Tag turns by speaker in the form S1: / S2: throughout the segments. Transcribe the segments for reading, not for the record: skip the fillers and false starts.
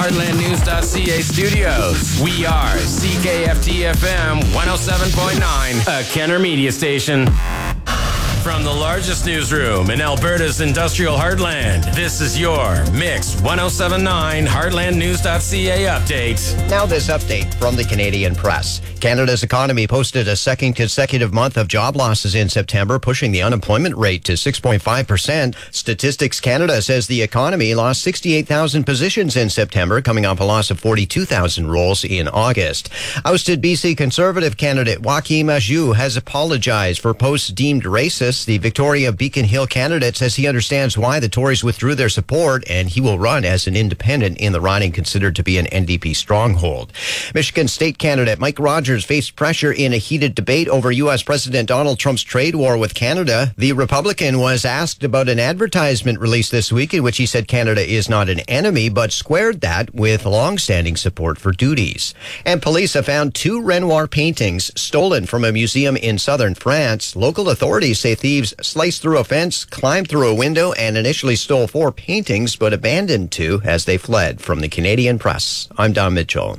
S1: HeartlandNews.ca studios. We are CKFT-FM 107.9, a Kenner media station. From the largest newsroom in Alberta's industrial heartland, this is your Mix 107.9 HeartlandNews.ca update.
S2: Now this update from the Canadian Press. Canada's economy posted a second consecutive month of job losses in September, pushing the unemployment rate to 6.5%. Statistics Canada says the economy lost 68,000 positions in September, coming off a loss of 42,000 roles in August. Ousted BC Conservative candidate Joachim Ajoux has apologized for posts deemed racist. The Victoria Beacon Hill candidate says he understands why the Tories withdrew their support, and he will run as an independent in the riding considered to be an NDP stronghold. Michigan State candidate Mike Rogers faced pressure in a heated debate over U.S. President Donald Trump's trade war with Canada. The Republican was asked about an advertisement released this week in which he said Canada is not an enemy, but squared that with long-standing support for duties. And police have found 2 Renoir paintings stolen from a museum in southern France. Local authorities say thieves sliced through a fence, climbed through a window, and initially stole 4 paintings, but abandoned 2 as they fled. From the Canadian Press, I'm Don Mitchell.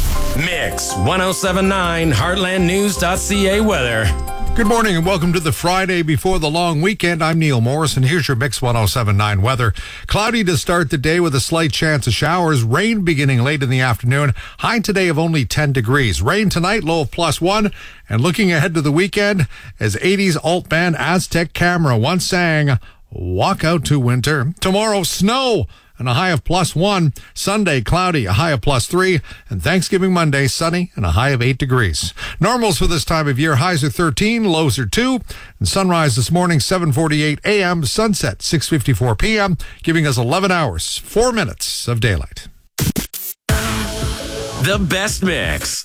S1: Mix 107.9 HeartlandNews.ca weather.
S3: Good morning and welcome to the Friday before the long weekend. I'm Neil Morris and here's your Mix 107.9 weather. Cloudy to start the day with a slight chance of showers. Rain beginning late in the afternoon. High today of only 10 degrees. Rain tonight, low of +1. And looking ahead to the weekend, as 80s alt band Aztec Camera once sang, "Walk out to winter." Tomorrow, snow and a high of +1. Sunday, cloudy, a high of +3. And Thanksgiving Monday, sunny and a high of 8 degrees. Normals for this time of year, highs are 13, lows are 2. And sunrise this morning, 7:48 a.m., sunset 6:54 p.m., giving us 11 hours, 4 minutes of daylight.
S1: The best mix.